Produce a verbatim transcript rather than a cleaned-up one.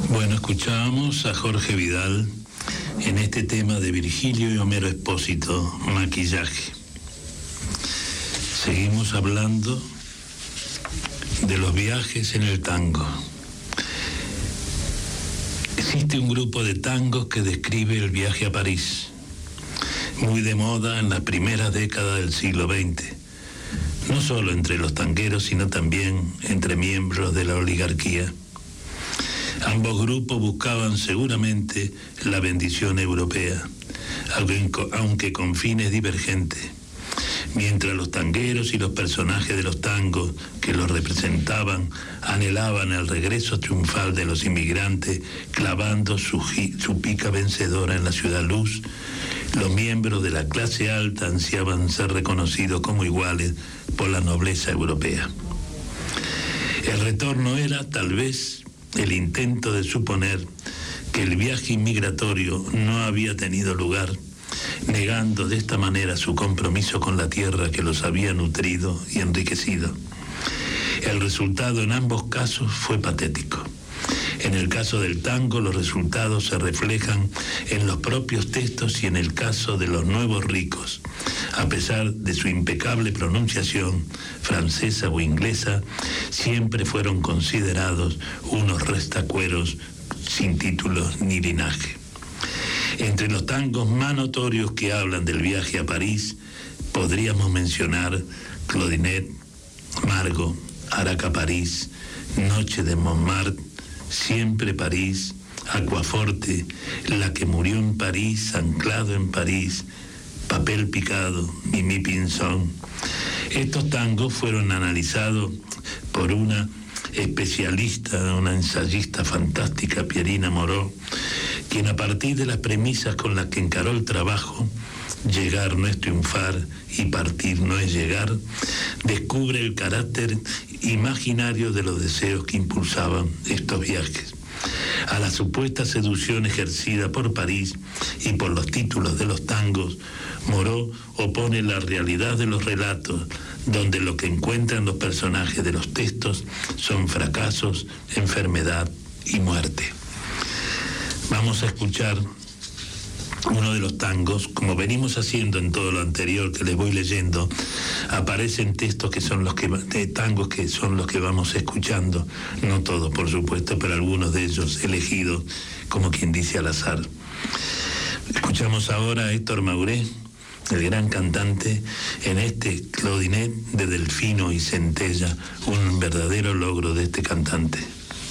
Bueno, escuchábamos a Jorge Vidal en este tema de Virgilio y Homero Expósito, Maquillaje. Seguimos hablando de los viajes en el tango. Existe un grupo de tangos que describe el viaje a París, muy de moda en la primera década del siglo veinte, no solo entre los tangueros, sino también entre miembros de la oligarquía. Ambos grupos buscaban seguramente la bendición europea, aunque con fines divergentes. Mientras los tangueros y los personajes de los tangos que los representaban anhelaban el regreso triunfal de los inmigrantes clavando su, su pica vencedora en la ciudad luz, los miembros de la clase alta ansiaban ser reconocidos como iguales por la nobleza europea. El retorno era, tal vez, el intento de suponer que el viaje inmigratorio no había tenido lugar, negando de esta manera su compromiso con la tierra que los había nutrido y enriquecido. El resultado en ambos casos fue patético. En el caso del tango, los resultados se reflejan en los propios textos y en el caso de los nuevos ricos, a pesar de su impecable pronunciación, francesa o inglesa, siempre fueron considerados unos restacueros sin títulos ni linaje. Entre los tangos más notorios que hablan del viaje a París, podríamos mencionar Claudinette, Margot, Araca París, Noche de Montmartre, Siempre París, Aquaforte, La que murió en París, Anclado en París, Papel picado, Mimi Pinzón. Estos tangos fueron analizados por una especialista, una ensayista fantástica, Pierina Moreau, quien a partir de las premisas con las que encaró el trabajo, llegar no es triunfar y partir no es llegar, descubre el carácter imaginario de los deseos que impulsaban estos viajes. A la supuesta seducción ejercida por París y por los títulos de los tangos, Moreau opone la realidad de los relatos, donde lo que encuentran los personajes de los textos son fracasos, enfermedad y muerte. Vamos a escuchar uno de los tangos. Como venimos haciendo en todo lo anterior que les voy leyendo, aparecen textos que son los que de tangos que son los que vamos escuchando, no todos por supuesto, pero algunos de ellos elegidos como quien dice al azar. Escuchamos ahora a Héctor Mauré, el gran cantante, en este Claudinette de Delfino y Centella, un verdadero logro de este cantante.